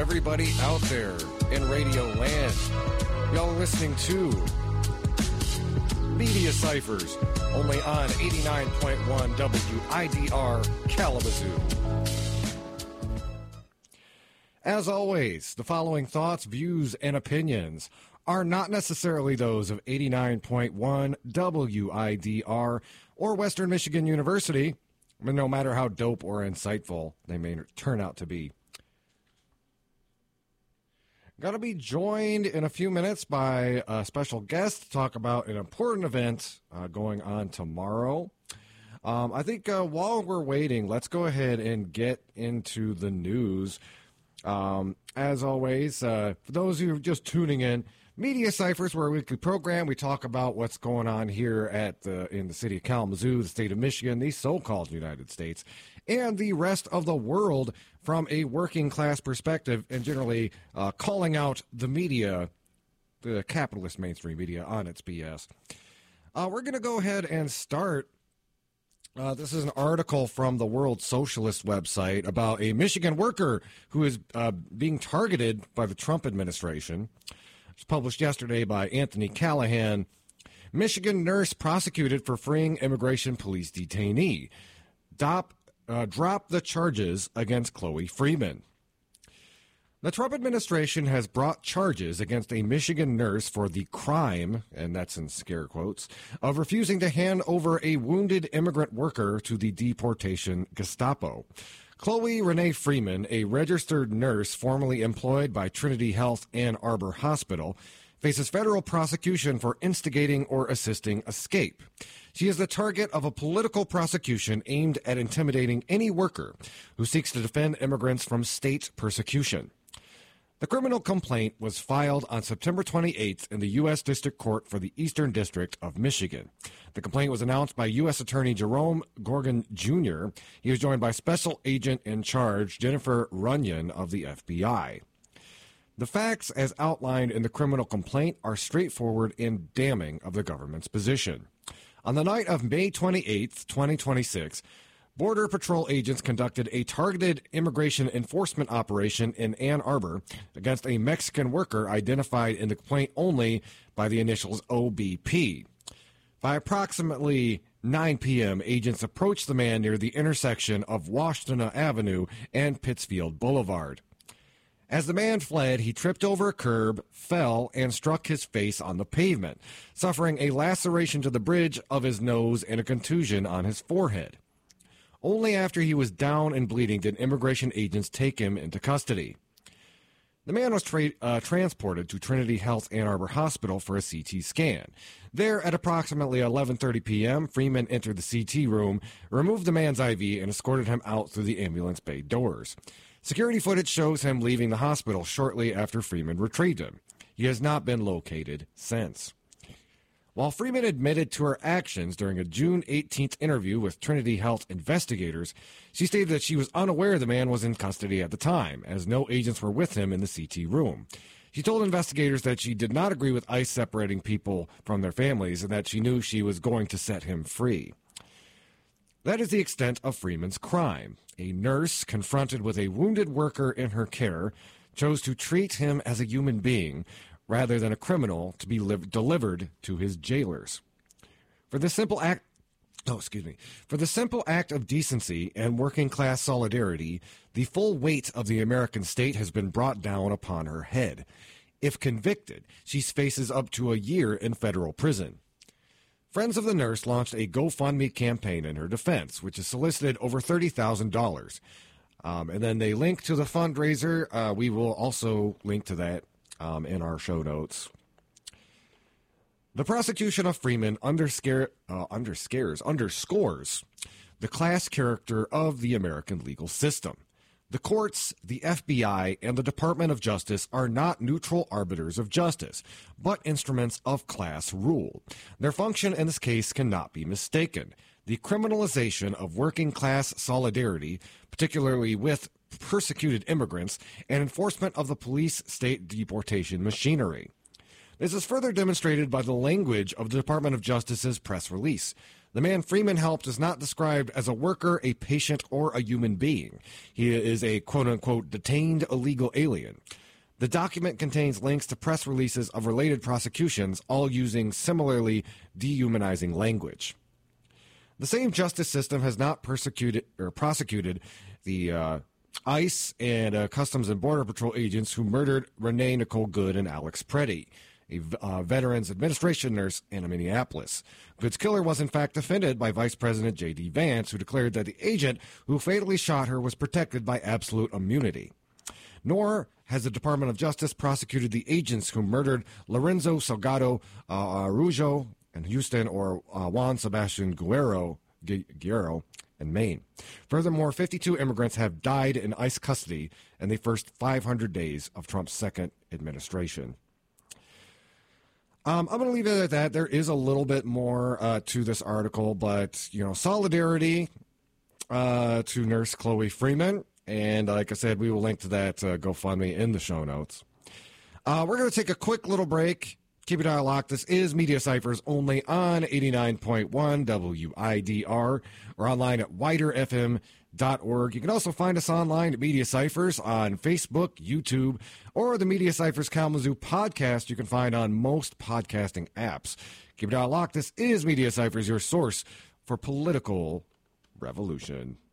everybody out there in Radio Land. Y'all are listening to Media Ciphers, only on 89.1 WIDR Kalamazoo. As always, the following thoughts, views, and opinions are not necessarily those of 89.1 WIDR or Western Michigan University, no matter how dope or insightful they may turn out to be. Going to be joined in a few minutes by a special guest to talk about an important event going on tomorrow. I think while we're waiting, let's go ahead and get into the news. As always, for those who are just tuning in, Media Ciphers, we're a weekly program. We talk about what's going on here in the city of Kalamazoo, the state of Michigan, the so-called United States, and the rest of the world from a working class perspective, and generally calling out the media, the capitalist mainstream media, on its BS. We're going to go ahead and start. This is an article from the World Socialist website about a Michigan worker who is being targeted by the Trump administration. It was published yesterday by Anthony Callahan. Michigan nurse prosecuted for freeing immigration police detainee. Drop the charges against Chloe Freeman. The Trump administration has brought charges against a Michigan nurse for the crime, and that's in scare quotes, of refusing to hand over a wounded immigrant worker to the deportation Gestapo. Chloe Renee Freeman, a registered nurse formerly employed by Trinity Health Ann Arbor Hospital, faces federal prosecution for instigating or assisting escape. She is the target of a political prosecution aimed at intimidating any worker who seeks to defend immigrants from state persecution. The criminal complaint was filed on September 28th in the U.S. District Court for the Eastern District of Michigan. The complaint was announced by U.S. Attorney Jerome Gorgon Jr. He was joined by Special Agent in Charge Jennifer Runyon of the FBI. The facts, as outlined in the criminal complaint, are straightforward and damning of the government's position. On the night of May 28th, 2026, Border Patrol agents conducted a targeted immigration enforcement operation in Ann Arbor against a Mexican worker identified in the complaint only by the initials OBP. By approximately 9 p.m., agents approached the man near the intersection of Washtenaw Avenue and Pittsfield Boulevard. As the man fled, he tripped over a curb, fell, and struck his face on the pavement, suffering a laceration to the bridge of his nose and a contusion on his forehead. Only after he was down and bleeding did immigration agents take him into custody. The man was transported to Trinity Health Ann Arbor Hospital for a CT scan. There, at approximately 11:30 p.m., Freeman entered the CT room, removed the man's IV, and escorted him out through the ambulance bay doors. Security footage shows him leaving the hospital shortly after Freeman retrieved him. He has not been located since. While Freeman admitted to her actions during a June 18th interview with Trinity Health investigators, she stated that she was unaware the man was in custody at the time, as no agents were with him in the CT room. She told investigators that she did not agree with ICE separating people from their families and that she knew she was going to set him free. That is the extent of Freeman's crime. A nurse, confronted with a wounded worker in her care, chose to treat him as a human being rather than a criminal to be delivered to his jailers. For the simple act of decency and working class solidarity, the full weight of the American state has been brought down upon her head. If convicted, she faces up to a year in federal prison. Friends of the nurse launched a GoFundMe campaign in her defense, which has solicited over $30,000. And then they link to the fundraiser. We will also link to that in our show notes. The prosecution of Freeman underscores the class character of the American legal system. The courts, the FBI, and the Department of Justice are not neutral arbiters of justice, but instruments of class rule. Their function in this case cannot be mistaken. The criminalization of working class solidarity, particularly with persecuted immigrants, and enforcement of the police state deportation machinery. This is further demonstrated by the language of the Department of Justice's press release. The man Freeman helped is not described as a worker, a patient, or a human being. He is a quote-unquote detained illegal alien. The document contains links to press releases of related prosecutions, all using similarly dehumanizing language. The same justice system has not prosecuted the ICE and Customs and Border Patrol agents who murdered Renee Nicole Good and Alex Preddy, a Veterans Administration nurse in Minneapolis. Good's killer was in fact defended by Vice President J.D. Vance, who declared that the agent who fatally shot her was protected by absolute immunity. Nor has the Department of Justice prosecuted the agents who murdered Lorenzo Salgado Araujo in Houston or Juan Sebastian Guerrero in Maine. Furthermore, 52 immigrants have died in ICE custody in the first 500 days of Trump's second administration. I'm going to leave it at that. There is a little bit more to this article, but, solidarity to Nurse Chloe Freeman. And like I said, we will link to that GoFundMe in the show notes. We're going to take a quick little break. Keep your dial locked. This is Media Ciphers only on 89.1 WIDR or online at widerfm.org. You can also find us online at Media Ciphers on Facebook, YouTube, or the Media Ciphers Kalamazoo podcast you can find on most podcasting apps. Keep your dial locked. This is Media Ciphers, your source for political revolution.